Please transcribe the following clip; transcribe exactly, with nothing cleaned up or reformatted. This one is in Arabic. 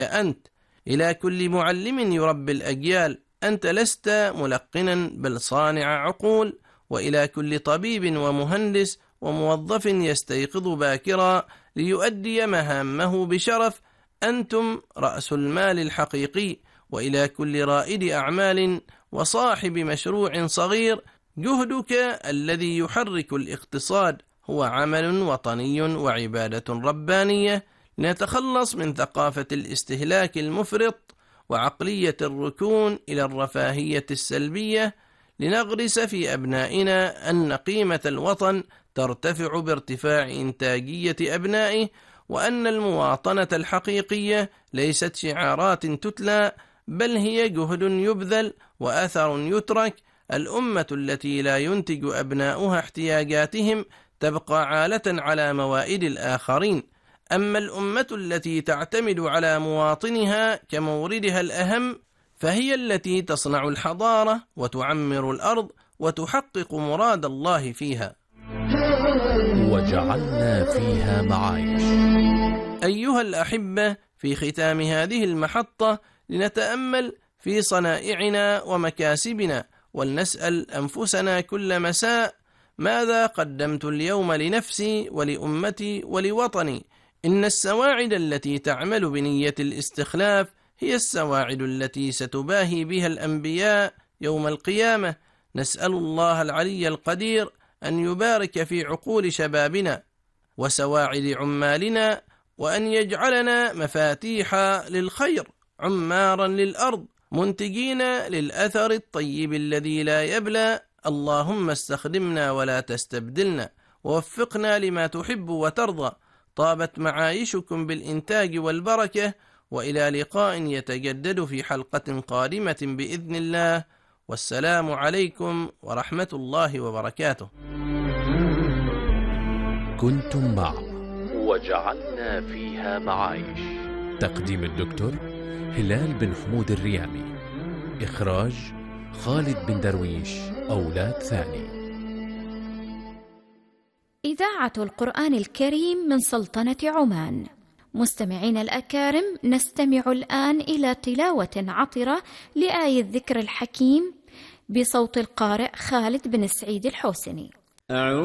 أنت. إلى كل معلم يربي الأجيال، أنت لست ملقنا بل صانع عقول. وإلى كل طبيب ومهندس وموظف يستيقظ باكرا ليؤدي مهامه بشرف، أنتم رأس المال الحقيقي. وإلى كل رائد أعمال وصاحب مشروع صغير، جهدك الذي يحرك الاقتصاد هو عمل وطني وعبادة ربانية، لنتخلص من ثقافة الاستهلاك المفرط وعقلية الركون إلى الرفاهية السلبية، لنغرس في أبنائنا أن قيمة الوطن ترتفع بارتفاع إنتاجية أبنائه، وأن المواطنة الحقيقية ليست شعارات تتلى، بل هي جهد يبذل وأثر يترك. الأمة التي لا ينتج أبناؤها احتياجاتهم تبقى عالة على موائد الآخرين، أما الأمة التي تعتمد على مواطنها كموردها الأهم فهي التي تصنع الحضارة وتعمر الأرض وتحقق مراد الله فيها. وجعلنا فيها معايش. أيها الأحبة، في ختام هذه المحطة لنتأمل في صنائعنا ومكاسبنا، ولنسأل أنفسنا كل مساء: ماذا قدمت اليوم لنفسي ولأمتي ولوطني؟ إن السواعد التي تعمل بنية الاستخلاف هي السواعد التي ستباهي بها الأنبياء يوم القيامة. نسأل الله العلي القدير أن يبارك في عقول شبابنا وسواعد عمالنا، وأن يجعلنا مفاتيح للخير، عمارا للأرض، منتجين للأثر الطيب الذي لا يبلى. اللهم استخدمنا ولا تستبدلنا، ووفقنا لما تحب وترضى. طابت معايشكم بالإنتاج والبركة، وإلى لقاء يتجدد في حلقة قادمة بإذن الله، والسلام عليكم ورحمة الله وبركاته. كنتم مع وجعلنا فيها معايش، تقديم الدكتور هلال بن حمود الريامي، إخراج خالد بن درويش، أولاد ثاني. إذاعة القرآن الكريم من سلطنة عمان. مستمعين الأكارم، نستمع الآن إلى تلاوة عطرة لآية الذكر الحكيم بصوت القارئ خالد بن سعيد الحوسني.